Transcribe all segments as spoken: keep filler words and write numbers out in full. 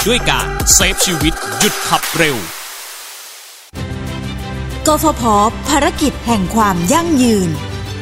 ด้วยการเซฟชีวิตหยุดขับเร็วกฟผ.ภารกิจแห่งความยั่งยืน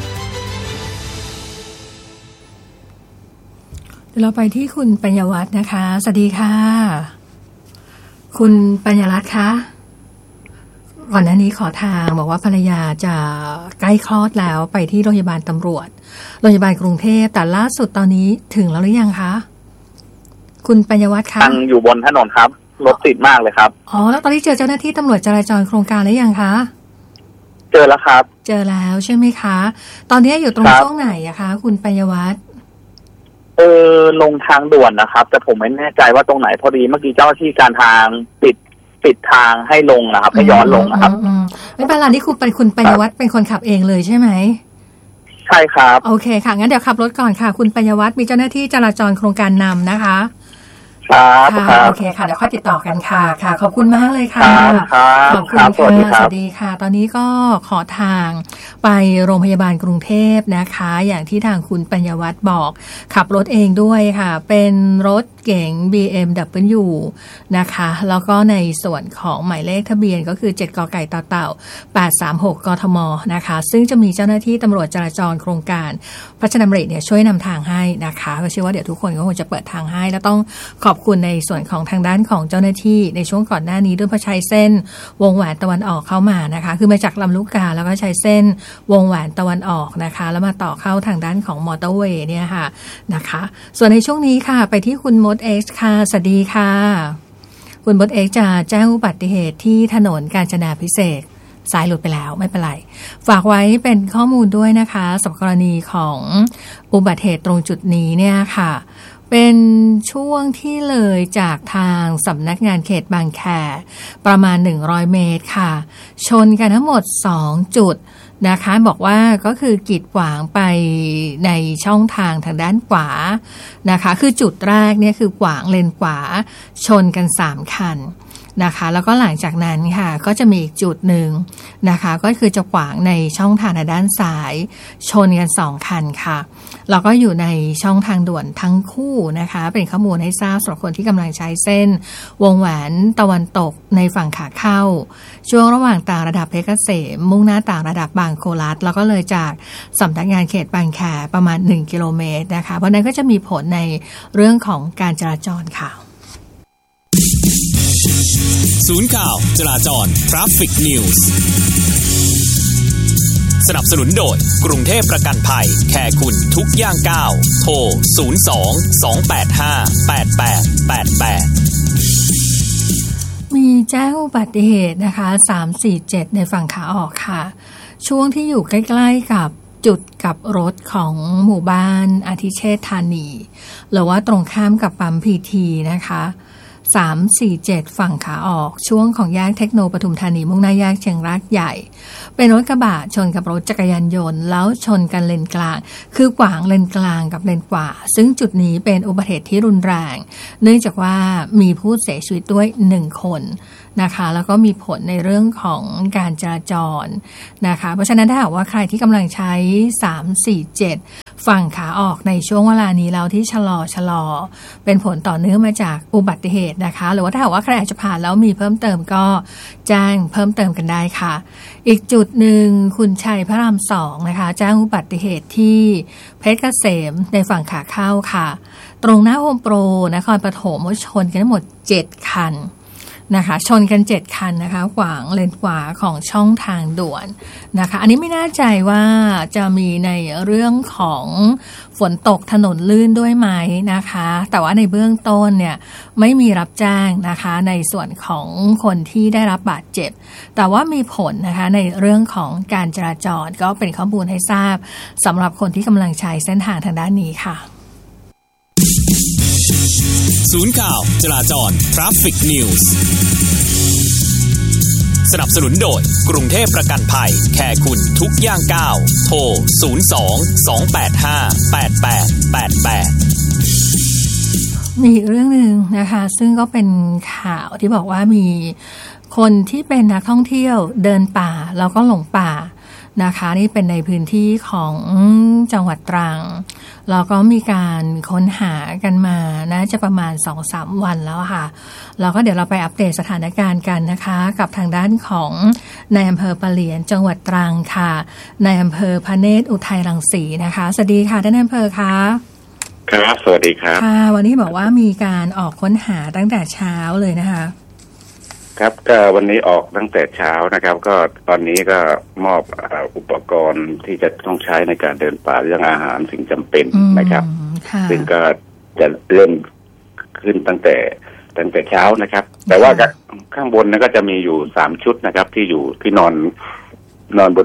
เราไปที่คุณปัญญวัฒน์นะคะสวัสดีค่ะคุณปัญญรัตน์คะก่อนหน้านี้ขอทางบอกว่าภรรยาจะใกล้คลอดแล้วไปที่โรงพยาบาลตำรวจโรงพยาบาลกรุงเทพแต่ล่าสุดตอนนี้ถึงแล้วหรือยังคะคุณปัญญวัฒน์คะยังอยู่บนถนนครับรถติดมากเลยครับอ๋อแล้วตอนนี้เจอเจ้าหน้าที่ตำรวจจราจรโครงการหรือยังคะเจอแล้วครับเจอแล้วใช่ไหมคะตอนนี้อยู่ตรงช่วงไหนอะคะคุณปัญญวัฒน์เออลงทางด่วนนะครับแต่ผมไม่แน่ใจว่าตรงไหนพอดีเมื่อกี้เจ้าหน้าที่การทางปิดปิดทางให้ลงนะครับให้ย้อนลงนะครับไม่เป็นไรนี่คุณเป็นคุณปัญญวัฒน์เป็นคนขับเองเลยใช่ไหมใช่ครับโอเคค่ะงั้นเดี๋ยวขับรถก่อนค่ะคุณปัญญวัฒน์มีเจ้าหน้าที่จราจรโครงการนำนะคะครับค่ะโอเคค่ะเดี๋ยวค่อยติดต่อกันค่ะค่ะขอบคุณมากเลยค่ะขอบคุณค่ะสวัสดีค่ะตอนนี้ก็ขอทางไปโรงพยาบาลกรุงเทพนะคะอย่างที่ทางคุณปัญญวัฒน์บอกขับรถเองด้วยค่ะเป็นรถเก๋ง บี เอ็ม ดับเบิลยู นะคะแล้วก็ในส่วนของหมายเลขทะเบียนก็คือเจ็ดกไก่ต่อเต่าแปดสามหกกทมนะคะซึ่งจะมีเจ้าหน้าที่ตำรวจจราจรโครงการพระราชดำริเนี่ยช่วยนำทางให้นะคะเชื่อว่าเดี๋ยวทุกคนก็คงจะเปิดทางให้และต้องขอบคุณในส่วนของทางด้านของเจ้าหน้าที่ในช่วงก่อนหน้านี้ด้วยเพราะใช้เส้นวงแหวนตะวันออกเข้ามานะคะคือมาจากลำลูกกาแล้วก็ใช้เส้นวงแหวนตะวันออกนะคะแล้วมาต่อเข้าทางด้านของมอเตอร์เวย์เนี่ยค่ะนะคะส่วนในช่วงนี้ค่ะไปที่คุณมดเอ็กซ์ค่ะสวัสดีค่ะคุณมดเอ็กซ์จะแจ้งอุบัติเหตุที่ถนนกาญจนาภิเษกสายหลุดไปแล้วไม่เป็นไรฝากไว้เป็นข้อมูลด้วยนะคะสำหรับกรณีของอุบัติเหตุตรงจุดนี้เนี่ยค่ะเป็นช่วงที่เลยจากทางสำนักงานเขตบางแคประมาณหนึ่งร้อยเมตรค่ะชนกันทั้งหมดสองจุดนะคะบอกว่าก็คือกีดขวางไปในช่องทางทางด้านขวานะคะคือจุดแรกเนี่ยคือขวางเลนขวาชนกันสามคันนะคะแล้วก็หลังจากนั้นค่ะก็จะมีอีกจุดหนึ่งนะคะก็คือจะขวางในช่องทางด้านซ้ายชนกันสองคันค่ะแล้วก็อยู่ในช่องทางด่วนทั้งคู่นะคะเป็นข้อมูลให้ทราบสำหรับคนที่กำลังใช้เส้นวงแหวนตะวันตกในฝั่งขาเข้าช่วงระหว่างต่างระดับเพชรเกษมมุ่งหน้าต่างระดับบางโคลัสแล้วก็เลยจากสำนักงานเขตบางแคประมาณหนึ่งกิโลเมตรนะคะเพราะนั้นก็จะมีผลในเรื่องของการจราจรค่ะศูนย์ข่าวจราจร Traffic News สนับสนุนโดยกรุงเทพประกันภัยแคร์คุณทุกย่างก้าวโทรศูนย์ สอง สอง แปด ห้า แปด แปด แปด แปดมีแจ้งอุบัติเหตุนะคะสาม สี่ เจ็ดในฝั่งขาออกค่ะช่วงที่อยู่ใกล้ๆกับจุดกับรถของหมู่บ้านอาทิเชษธานีหรือว่าตรงข้ามกับปั๊มพีทีนะคะสาม สี่ เจ็ดฝั่งขาออกช่วงของแยกเทคโนปทุมธานีมุ่งหน้าแยกเชียงรากใหญ่เป็นรถกระบะชนกับรถจักรยานยนต์แล้วชนกันเลนกลางคือขวางเลนกลางกับเลนขวาซึ่งจุดนี้เป็นอุบัติเหตุที่รุนแรงเนื่องจากว่ามีผู้เสียชีวิตด้วยหนึ่งคนนะคะแล้วก็มีผลในเรื่องของการจราจรนะคะเพราะฉะนั้นถ้าหากว่าใครที่กำลังใช้สาม สี่ เจ็ดฝั่งขาออกในช่วงเวลานี้แล้วที่ชะลอชะลอเป็นผลต่อเนื่องมาจากอุบัติเหตุนะคะหรือว่าถ้าหากว่าใครอาจจะผ่านแล้วมีเพิ่มเติมก็แจ้งเพิ่มเติมกันได้ค่ะอีกจุดหนึ่งคุณชัยพระรามสองนะคะแจ้งอุบัติเหตุที่เพชรเกษมในฝั่งขาเข้าค่ะตรงหน้าโฮมโปรนครปฐมชนกันทั้งหมดเจ็ดคันนะคะชนกันเจ็ดคันนะคะขวางเลนขวาของช่องทางด่วนนะคะอันนี้ไม่แน่ใจว่าจะมีในเรื่องของฝนตกถนนลื่นด้วยไหมนะคะแต่ว่าในเบื้องต้นเนี่ยไม่มีรับแจ้งนะคะในส่วนของคนที่ได้รับบาดเจ็บแต่ว่ามีผลนะคะในเรื่องของการจราจรก็เป็นข้อมูลให้ทราบสำหรับคนที่กำลังใช้เส้นทางทางด้านนี้ค่ะศูนย์ข่าวจราจร Traffic News สนับสนุนโดยกรุงเทพประกันภัยแคร์คุณทุกย่างก้าวโทรศูนย์ สอง สอง แปด ห้า แปด แปด แปด แปดมีเรื่องนึงนะคะซึ่งก็เป็นข่าวที่บอกว่ามีคนที่เป็นนักท่องเที่ยวเดินป่าแล้วก็หลงป่านะคะนี่เป็นในพื้นที่ของจังหวัดตรังแล้วก็มีการค้นหากันมานะจะประมาณ สองถึงสาม วันแล้วค่ะแล้วก็เดี๋ยวเราไปอัปเดตสถานการณ์กันนะคะกับทางด้านของในอำเภอปะเหลียนจังหวัดตรังค่ะในอำเภอพระเนตรอุทัยรังสีนะคะสวัสดีค่ะท่านนายอำเภอคะครับสวัสดีครับค่ะวันนี้บอกว่ามีการออกค้นหาตั้งแต่เช้าเลยนะคะครับก็วันนี้ออกตั้งแต่เช้านะครับก็ตอนนี้ก็มอบอุปกรณ์ที่จะต้องใช้ในการเดินป่าเรื่องอาหารสิ่งจำเป็นนะครับซึ่งก็จะเริ่มขึ้นตั้งแต่ตั้งแต่เช้านะครับแต่ว่าข้างบนนั้นก็จะมีอยู่สามชุดนะครับที่อยู่ที่นอนนอนบน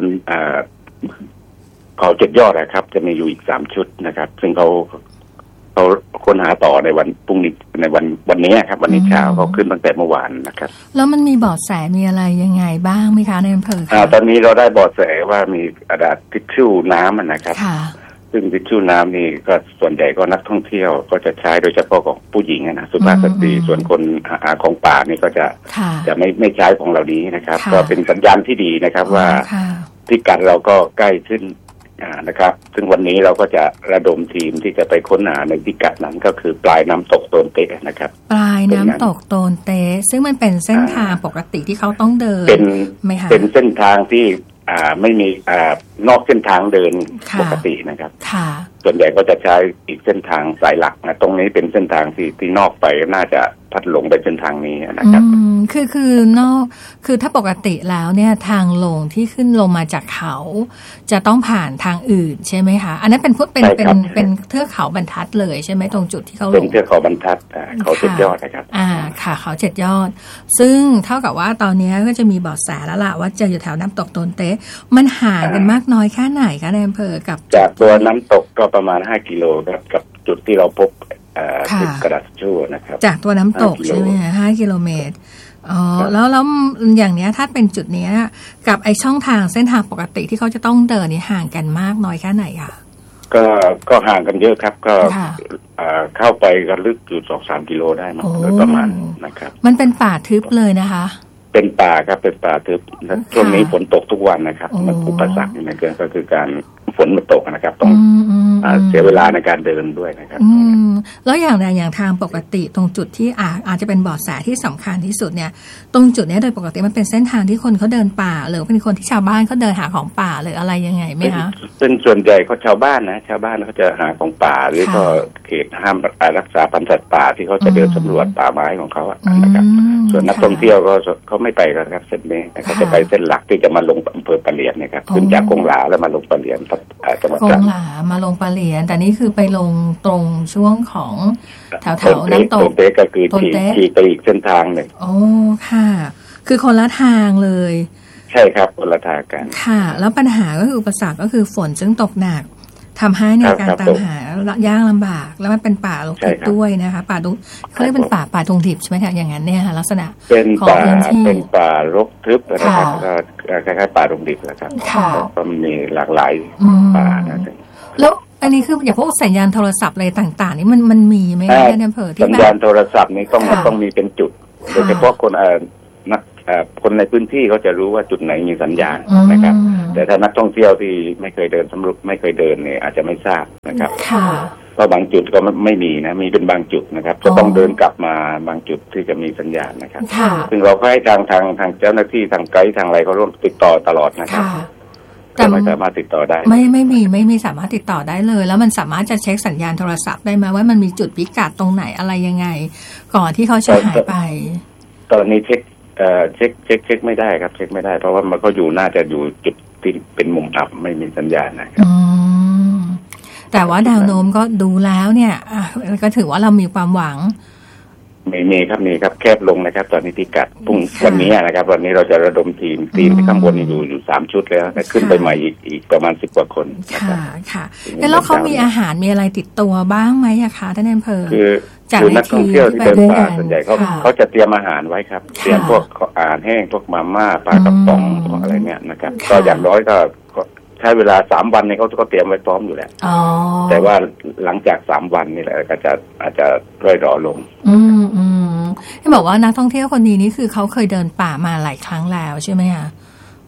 เขาเจ็ดยอดนะครับจะมีอยู่อีกสามชุดนะครับซึ่งเขาเขาค้นหาต่อในวันพรุ่งนี้ในวันวันนี้ครับวันนี้เช้าเขาขึ้นตั้งแต่เมื่อวานนะครับแล้วมันมีเบาะแสมีอะไรยังไงบ้างไหมคะในอำเภอคะตอนนี้เราได้เบาะแสว่ามีกระดาษทิชชู่น้ำนะครับซึ่งทิชชู่น้ำนี่ก็ส่วนใหญ่ก็นักท่องเที่ยวก็จะใช้โดยเฉพาะของผู้หญิงนะสุภาพสตรีส่วนคนหาของป่านี่ก็จะจะไม่ไม่ใช้ของเหล่านี้นะครับก็เป็นสัญญาณที่ดีนะครับว่าพิกัดเราก็ใกล้ขึ้นนะครับซึ่งวันนี้เราก็จะระดมทีมที่จะไปค้นหาในพิกัดนั้นก็คือปลายน้ำตกโตนเตะนะครับปลายน้ำตกโตนเตะซึ่งมันเป็นเส้นทางปกติที่เขาต้องเดินเป็นเป็นเส้นทางที่อ่าไม่มีอ่านอกเส้นทางเดินปกตินะครับค่ะส่วนใหญ่ก็จะใช้อีกเส้นทางสายหลักนะตรงนี้เป็นเส้นทางที่ที่นอกไปน่าจะพัดหลงไปเส้นทางนี้นะครับอืมคือคือนอกคือถ้าปกติแล้วเนี่ยทางลงที่ขึ้นลงมาจากเขาจะต้องผ่านทางอื่นใช่ไหมคะอันนั้นเป็นพุทธเป็นเป็นเป็นเทือกเขาบรรทัดเลยใช่ไหมตรงจุดที่เขาลงเป็นเทือกเขาบรรทัดเขาเจ็ดยอดนะครับอ่าค่ะเขาเจ็ดยอดซึ่งเท่ากับว่าตอนนี้ก็จะมีเบาะแสแล้วล่ะว่าจะอยู่แถวน้ำตกโตนเต๊ะมันห่างกันมากน้อยแค่ไหนคะในอำเภอกับจากตัวน้ำตกก็ประมาณห้ากิโลครับกับจุดที่เราพบติดกระดาษชู่นะครับจากตัวน้ำตกใช่ไหมคะห้ากิโลเมตรอ๋อแล้วแล้วอย่างเนี้ยถ้าเป็นจุดนี้กับไอช่องทางเส้นทางปกติที่เขาจะต้องเดินนี่ห่างกันมากน้อยแค่ไหนคะก็ก็ห่างกันเยอะครับก็เข้าไปก็ลึกอยู่สองสามกิโลได้มั้งโดยประมาณนะครับมันเป็นป่าทึบเลยนะคะเป็นป่าครับเป็นป่าทึบช่วงนี้ฝนตกทุกวันนะครับมันอุปสรรคนี่นะก็คือการฝนมันตกนะครับต้องเสียเวลาในการเดินด้วยนะครับแล้วอย่างไรอย่างทางปกติตรงจุดที่อาอาจจะเป็นเบาะแสที่สำคัญที่สุดเนี่ยตรงจุดนี้โดยปกติมันเป็นเส้นทางที่คนเขาเดินป่าหรือเป็นคนที่ชาวบ้านเขาเดินหาของป่าหรืออะไรยังไงไหมคะเป็นส่วนใหญ่เขาชาวบ้านนะชาวบ้านเขาจะหาของป่าหรือก็เขตห้ามรักษาพันธุ์สัตว์ป่าที่เขาจะเดินสำรวจป่าไม้ของเขาอะนะครับส่วนนักท่องเที่ยวก็เขาไม่ไปกันครับเส้นนี้เขาจะไปเส้นหลักที่จะมาลงอำเภอปะเหลียนนะครับขึ้นจากกงหลาแล้วมาลงปะเหลียนจังหวัดตรังมาลงปะเหลียนแต่นี่คือไปลงตรงช่วงของแถวแถวน้ำตกโตนเต๊ะก็คือที่ไปอีกเส้นทางหนึ่งโอ้ค่ะคือคนละทางเลยใช่ครับคนละทางกันค่ะแล้วปัญหาก็คืออุปสรรคก็คือฝนซึ่งตกหนักทำให้ในการตามหายากลำบากแล้วมันเป็นป่าลกทึบด้วยนะคะป่าดุเขาเรียกเป็นป่าป่าดงดิบใช่ไหมคะอย่างนั้นเนี่ยค่ะลักษณะเป็นป่าเป็นป่ารกทึบนะครับก็คล้ายๆป่าดงดิบนะครับก็มีหลากหลายป่านะแล้วอันนี้คืออย่างพวกสัญญาณโทรศัพท์อะไรต่างๆนี่มันมันมีไหมในอำเภอที่สัญญาณโทรศัพท์นี่ต้องต้องมีเป็นจุดโดยเฉพาะคนเอ่อนักคนในพื้นที่เขาจะรู้ว่าจุดไหนมีสัญญาณนะครับแต่ถ้านักท่องเที่ยวที่ไม่เคยเดินสำรวจไม่เคยเดินเนี่ยอาจจะไม่ทราบนะครับเพราะบางจุดก็ไม่มีนะมีเป็นบางจุดนะครับจะต้องเดินกลับมาบางจุดที่จะมีสัญญาณนะครับซึ่งเราก็ให้ทางทางทางเจ้าหน้าที่ทางไกด์ทางอะไรเขาร่วมติดต่อตลอดนะครับแต่ไม่สามารถติดต่อได้ไม่ไม่มีไม่มีสามารถติดต่อได้เลยแล้วมันสามารถจะเช็คสัญญาณโทรศัพท์ได้ไหมว่ามันมีจุดพิกัดตรงไหนอะไรยังไงก่อนที่เขาจะหายไปตอนนี้เช็คเอ่อเช็คเช็คเช็คไม่ได้ครับเช็คไม่ได้เพราะว่ามันก็อยู่น่าจะอยู่จุดที่เป็นมุมอับไม่มีสัญญาณนะครับแต่ว่าแนวโน้มก็ดูแล้วเนี่ยก็ถือว่าเรามีความหวังมีมีครับมีครับแคบลงนะครับตอนนี้พิกัดพรุ่งวันนี้นะครับวันนี้เราจะระดมทีมทีมที่ข้างบนอยู่อยู่สามชุดแล้วแต่ขึ้นไปใหม่อีกอีกประมาณสิบกว่าคนค่ะค่ะแล้วเขามีอาหารมีอะไรติดตัวบ้างไหมอะคะท่านอำเภอคือคือนักท่องเที่ยวที่เดินป่าส่วนใหญ่เขาเขาจะเตรียมอาหารไว้ครับเตรียมพวกอาหารแห้งพวกมาม่าปลากระป๋องพวกอะไรเนี่ยนะครับก็อย่างน้อยก็ใช้เวลาสามวันเนี่ยเขาก็เตรียมไว้พร้อมอยู่แล้วแต่ว่าหลังจากสามวันนี่แหละก็จะอาจจะร่อยรอลงอืมอืมให้บอกว่านักท่องเที่ยวคนนี้นี่คือเขาเคยเดินป่ามาหลายครั้งแล้วใช่ไหมคะ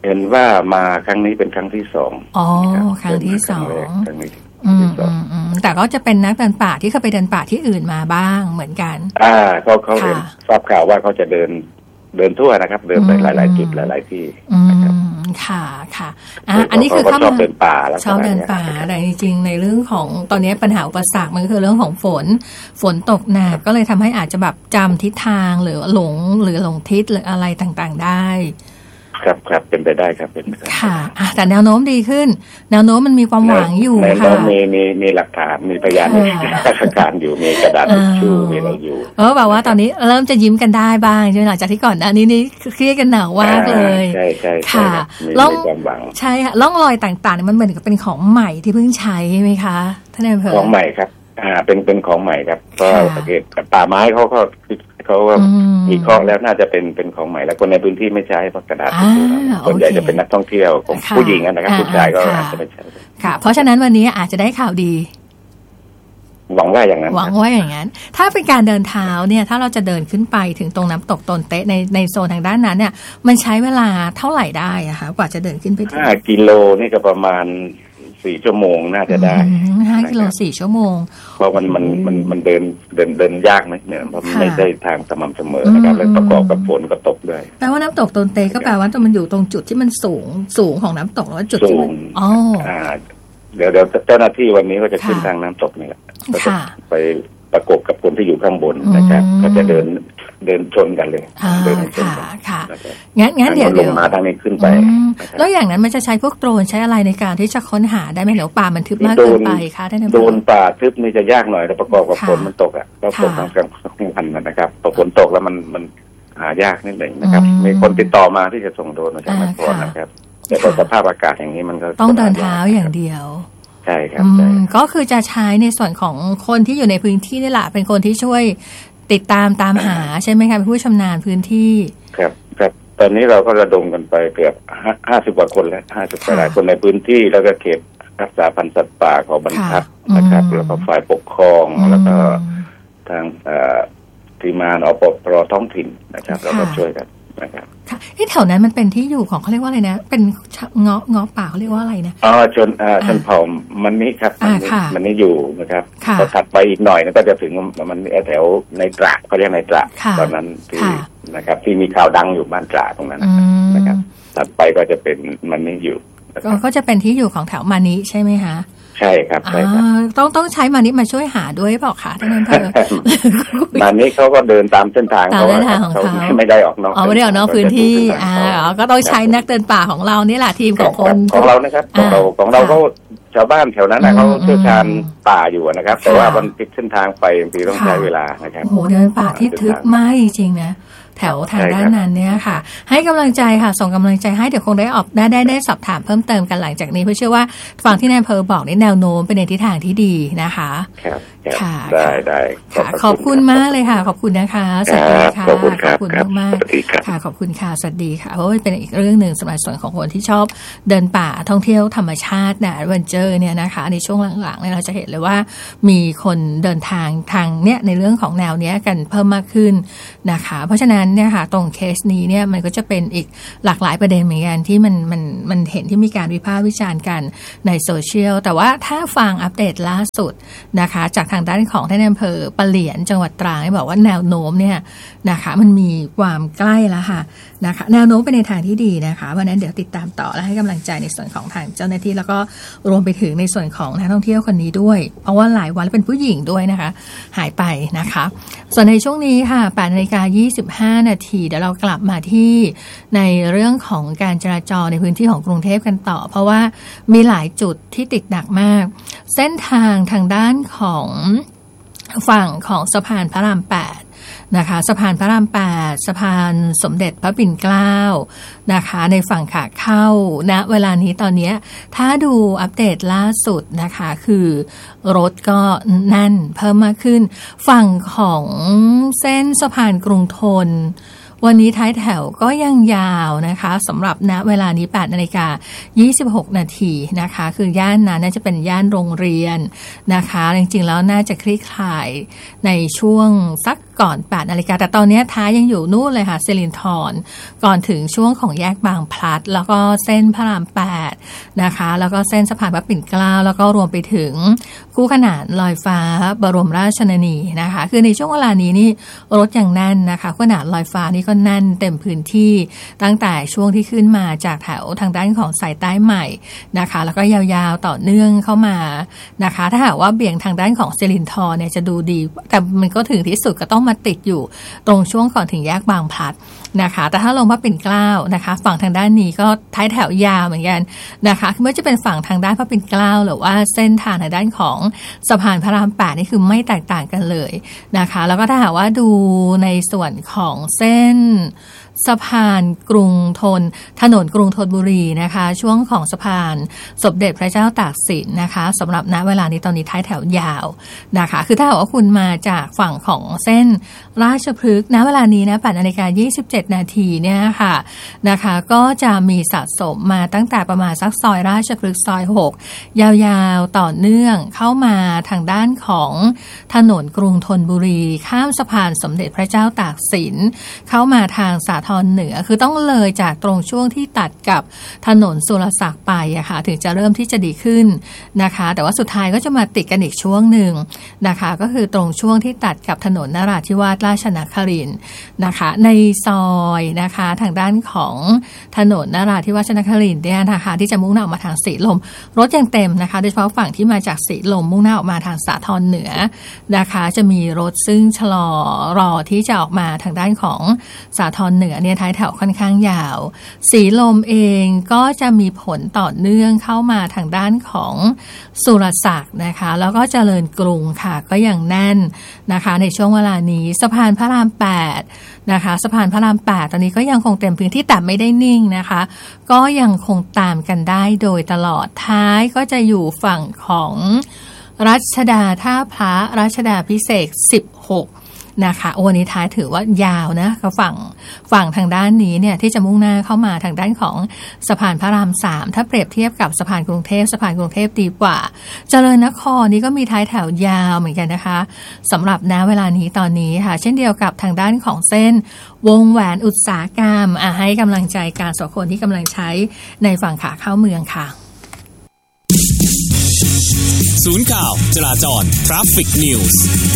เห็นว่ามาครั้งนี้เป็นครั้งที่สองอ๋อครั้งที่สองครั้งนี้อืมอืมอืมแต่ก็จะเป็นนักเดินป่าที่เขาไปเดินป่าที่อื่นมาบ้างเหมือนกันอ่าเขาเขาเห็นทราบข่าวว่าเขาจะเดินเดินทั่วนะครับเดินไปหลายๆจุดหลายๆที่นะครับค่ะค่ะอ่ะอันนี้คือเขาชอบเดินป่าแล้วชอบเดินป่าแต่จริงๆในเรื่องของตอนนี้ปัญหาอุปสรรคมันก็คือเรื่องของฝนฝนตกหนักก็เลยทำให้อาจจะแบบจำทิศทางหรือหลงหรือหลงทิศหรืออะไรต่างๆได้ครับครับเป็นไปได้ครับเป็นไปได้ค่ะแต่แนวโน้มดีขึ้นแนวโน้มมันมีความหวังอยู่ค่ะมีมีมีหลักฐานมีพยานมีหลักฐานอยู่มีกระดาษทิชชู่มีอะไรอยู่เออแบบว่าตอนนี้เริ่มจะยิ้มกันได้บ้างใช่ไหมหลังจากที่ก่อนอันนี้นี่เครียดกันหนักมากเลยใช่ใช่ค่ะล่องความหวังใช่ค่ะล่องรอยต่างๆมันเหมือนกับเป็นของใหม่ที่เพิ่งใช้ไหมคะท่านนายอำเภอของใหม่ครับอ่าเป็นเป็นของใหม่ครับเพราะสังเกตป่าไม้เขาก็เขาว่ามีข้อแล้วน่าจะเป็นเป็นของใหม่แล้วคนในพื้นที่ไม่ใช้เพราะกระดาษส่วนใหญ่จะเป็นนักท่องเที่ยวของผู้หญิงนะครับผู้ชายก็อาจจะไม่ใช้ค่ะเพราะฉะนั้นวันนี้อาจจะได้ข่าวดีหวังว่าอย่างนั้นหวังว่าอย่างนั้นถ้าเป็นการเดินเท้าเนี่ยถ้าเราจะเดินขึ้นไปถึงตรงน้ำตกตนเต๊ะในในโซนทางด้านนั้นเนี่ยมันใช้เวลาเท่าไหร่ได้อะคะกว่าจะเดินขึ้นไปถึงห้ากิโลนี่ก็ประมาณสี่ชั่วโมงน่าจะได้ห้ากิโลสี่ชั่วโมงเพราะมันมันมันมันเดินเดินเดินยากไหมเนี่ยเพราะมันไม่ได้ทางสม่ำเสมอนะครับแล้วประกอบกับฝนก็ตกด้วยแปลว่าน้ำตกตนเตก็แปลว่ามันอยู่ตรงจุดที่มันสูงสูงของน้ำตกแล้วจุดที่มันอ๋อเดี๋ยวเดี๋ยวเจ้าหน้าที่วันนี้ก็จะขึ้นทางน้ำตกนี่แหละก็จะไปประกบกับคนที่อยู่ข้างบนนะครับก็จะเดินเดินชนกันเลยเดินชนกันค่ะงั้นงั้นเดี๋ยวลงมาทางนี้ขึ้นไปแล้วอย่างนั้นมันจะใช้พวกโดรนใช้อะไรในการที่จะค้นหาได้ไหมหรือป่ามันทึบมากเกินไปคะท่านนายอำเภอโดรนป่าทึบนี่จะยากหน่อยแต่ประกอบกับฝนมันตกอ่ะก็ตกทางกลางวันนะครับพอฝนตกแล้วมันมันหายากนิดหนึ่งนะครับมีคนติดต่อมาที่จะส่งโดรนมาจากนครนะครับแต่สภาพอากาศอย่างนี้มันก็ต้องเดินเท้าอย่างเดียวใช่ครับก็คือจะใช้ในส่วนของคนที่อยู่ในพื้นที่นี่แหละเป็นคนที่ช่วยติดตามตามหาใช่ไหมคะเป็นผู้ชำนาญพื้นที่ครับครับตอนนี้เราก็ระดมกันไปเกือบห้าสิบกว่าคนแล้วห้าสิบกว่าหลายคนในพื้นที่แล้วก็เขตรักษาพันธุ์สัตว์ป่าของบรรทัดนะครับแล้วก็ฝ่ายปกครองแล้วก็ทางทีมงานอปปรท้องถิ่นนะครับเราก็ช่วยกันนะครับที่แถวนั้นมันเป็นที่อยู่ของเขาเรียกว่าอะไรนะเป็นเงาะเงาะป่าเขาเรียกว่าอะไรนะอ๋อชนอ่าชนเผ่ามันนี้ครับมันนี้อยู่นะครับพอถัดไปอีกหน่อยก็จะถึงมันแถวในตราเขาเรียกในตราตอนนั้นที่นะครับที่มีข่าวดังอยู่บ้านตราตรงนั้นนะครับถัดไปก็จะเป็นมันนี้อยู่ก็จะเป็นที่อยู่ของแถวมานี้ใช่ไหมคะใช่ครับใช่ครับต้องต้องใช้มานิมาช่วยหาด้วยเปล่าคะท่านนายอำเภอมานิเขาก็เดินตามเส้นทางเขาเขาไม่ได้ออกนอกอ๋อไม่ได้ออกนอกพื้นที่อ่าก็ต้องใช้นักเดินป่าของเรานี่แหละทีมของคนของเรานะครับของเราของเราก็ชาวบ้านแถวนั้นนะเขาเชี่ยวชาญป่าอยู่นะครับแต่ว่ามันติดเส้นทางไปบางทีต้องใช้เวลานะครับโอ้โหเดินป่าที่ทึบมากจริงๆนะแถวทางด้านนั้นเนี่ยค่ะให้กำลังใจค่ะส่งกำลังใจให้เดี๋ยวคงได้ออกได้ได้ได้สอบถามเพิ่มเติมกันหลังจากนี้เพื่อเชื่อว่าฟังที่นายอำเภอบอกในแนวโน้มเป็นในทิศทางที่ดีนะคะครับค่ะได้ได้ขอบคุณมากเลยค่ะขอบคุณนะคะสวัสดีค่ะขอบคุณมากมากค่ะขอบคุณค่ะสวัสดีค่ะเพราะว่าเป็นอีกเรื่องหนึ่งสำหรับส่วนของคนที่ชอบเดินป่าท่องเที่ยวธรรมชาตินะแอดเวนเจอร์เนี่ยนะคะในช่วงหลังๆเนี่ยเราจะเห็นเลยว่ามีคนเดินทางทางเนี้ยในเรื่องของแนวเนี้ยกันเพิ่มมากขึ้นนะคะเพราะฉะนั้นเนี่ยค่ะตรงเคสนี้เนี่ยมันก็จะเป็นอีกหลากหลายประเด็นเหมือนกันที่มันมันมันเห็นที่มีการวิพากษ์วิจารณ์กันในโซเชียลแต่ว่าถ้าฟังอัปเดตล่าสุดนะคะจากทางด้านของท่านอำเภอปะเหลียนจังหวัดตราดบอกว่าแนวโน้มเนี่ยนะคะมันมีความใกล้แล้วค่ะนะคะแนวโน้มไปในทางที่ดีนะคะวันนั้นเดี๋ยวติดตามต่อและให้กำลังใจในส่วนของทางเจ้าหน้าที่แล้วก็รวมไปถึงในส่วนของนักท่องเที่ยวคนนี้ด้วยเพราะว่าหลายวันเป็นผู้หญิงด้วยนะคะหายไปนะคะส่วนในช่วงนี้ค่ะแปดนาฬิกายี่สิบห้านาทีเดี๋ยวเรากลับมาที่ในเรื่องของการจราจรในพื้นที่ของกรุงเทพกันต่อเพราะว่ามีหลายจุดที่ติดหนักมากเส้นทางทางด้านของฝั่งของสะพานพระรามแปดนะคะสะพานพระรามแปดสะพานสมเด็จพระปิ่นเกล้านะคะในฝั่งขาเข้าณนะเวลานี้ตอนนี้ถ้าดูอัปเดตล่าสุดนะคะคือรถก็แน่นเพิ่มมากขึ้นฝั่งของเส้นสะพานกรุงธนวันนี้ท้ายแถวก็ยังยาวนะคะสำหรับณเวลานี้แปดนาฬิกายี่สิบหกนาทีนะคะคือย่านนั้นน่าจะเป็นย่านโรงเรียนนะคะจริงๆแล้วน่าจะคลี่คลายในช่วงสักก่อนแปดนาฬิกาแต่ตอนนี้ท้ายยังอยู่นู่นเลยค่ะสิรินธรก่อนถึงช่วงของแยกบางพลัดแล้วก็เส้นพระรามแปดนะคะแล้วก็เส้นสะพานพระปิ่นเกล้าแล้วก็รวมไปถึงคู่ขนานลอยฟ้าบรมราชชนนีนะคะคือในช่วงเวลานี้นี่รถยังแน่นนะคะคู่ขนานลอยฟ้านี่ก็แน่นเต็มพื้นที่ตั้งแต่ช่วงที่ขึ้นมาจากแถวทางด้านของสายใต้ใหม่นะคะแล้วก็ยาวๆต่อเนื่องเข้ามานะคะถ้าหากว่าเบี่ยงทางด้านของสิรินธรเนี่ยจะดูดีแต่มันก็ถึงที่สุดก็ต้องมาติดอยู่ตรงช่วงก่อนถึงแยกบางพลัดนะคะแต่ถ้าลงพระปิ่นเกล้านะคะฝั่งทางด้านนี้ก็ท้ายแถวยาวเหมือนกันนะคะไม่ว่าจะเป็นฝั่งทางด้านพระปิ่นเกล้าหรือว่าเส้นทางทางด้านของสะพานพระรามแปดนี่คือไม่แตกต่างกันเลยนะคะแล้วก็ถ้าหากว่าดูในส่วนของเส้นสะพานกรุงธนถนนกรุงธนบุรีนะคะช่วงของสะพานสมเด็จพระเจ้าตากสินนะคะสำหรับณเวลานี้ตอนนี้ท้ายแถวยาวนะคะคือถ้าหากว่าคุณมาจากฝั่งของเส้นราชพฤกษ์ณเวลานี้นะแปดนาฬิกายี่สิบเจ็ดนาทีเนี่ยค่ะนะคะก็จะมีสะสมมาตั้งแต่ประมาณสักซอยราชพฤกษ์ซอยหกยาวๆต่อเนื่องเข้ามาทางด้านของถนนกรุงธนบุรีข้ามสะพานสมเด็จพระเจ้าตากสินเข้ามาทางสาทรเหนือคือต้องเลยจากตรงช่วงที่ตัดกับถนนสุรศักดิ์ไปอะค่ะถึงจะเริ่มที่จะดีขึ้นนะคะแต่ว่าสุดท้ายก็จะมาติดกันอีกช่วงหนึ่งนะคะก็คือตรงช่วงที่ตัดกับถนนนราธิวาสราชนครินทร์นะคะในซอยนะคะทางด้านของถนนนราธิวาสราชนครินทร์เนี่ยนะคะที่จะมุ่งหน้าออกมาทางสีลมรถยังเต็มนะคะโดยเฉพาะฝั่งที่มาจากสีลมมุ่งหน้าออกมาทางสาทรเหนือนะคะจะมีรถซึ่งชะลอรอที่จะออกมาทางด้านของสาทรเหนือเนี่ยท้ายแถวค่อนข้างยาวสีลมเองก็จะมีผลต่อเนื่องเข้ามาทางด้านของสุรศักดิ์นะคะแล้วก็เจริญกรุงค่ะก็ยังแน่นนะคะในช่วงเวลานี้สะพานพระรามแปดนะคะสะพานพระรามแปดตอนนี้ก็ยังคงเต็มพื้นที่แต่ไม่ได้นิ่งนะคะก็ยังคงตามกันได้โดยตลอดท้ายก็จะอยู่ฝั่งของรัชดาท่าพระรัชดาภิเษกสิบหกนะคะวันนี้ท้ายถือว่ายาวนะก็ฝั่งฝั่งทางด้านนี้เนี่ยที่จะมุ่งหน้าเข้ามาทางด้านของสะพานพระรามสามถ้าเปรียบเทียบกับสะพานกรุงเทพสะพานกรุงเทพดีกว่าเจริญนครนี่ก็มีท้ายแถวยาวเหมือนกันนะคะสำหรับณเวลานี้ตอนนี้ค่ะเช่นเดียวกับทางด้านของเส้นวงแหวนอุตสาหกรรมอ่ะให้กำลังใจการสองคนที่กำลังใช้ในฝั่งขาเข้าเมืองค่ะศูนย์ข่าวจราจร Traffic News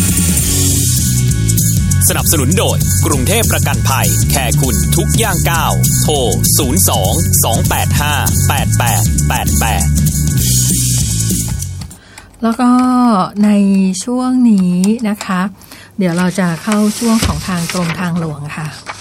สนับสนุนโดยกรุงเทพประกันภัยแคร์คุณทุกย่างก้าวโทรศูนย์ สอง สอง แปด ห้า แปด แปด แปด แปดแล้วก็ในช่วงนี้นะคะเดี๋ยวเราจะเข้าช่วงของทางกรมทางหลวงค่ะ